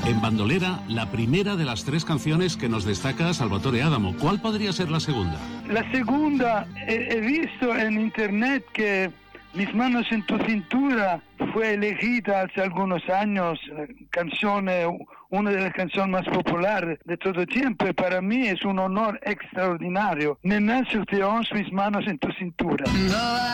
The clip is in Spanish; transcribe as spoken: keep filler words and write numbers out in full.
En Bandolera, la primera de las tres canciones que nos destaca Salvatore Adamo. ¿Cuál podría ser la segunda? La segunda, he, he visto en internet que Mis manos en tu cintura fue elegida hace algunos años, canción, una de las canciones más populares de todo tiempo, y para mí es un honor extraordinario. Nena, sur tes hanches, mis manos en tu cintura.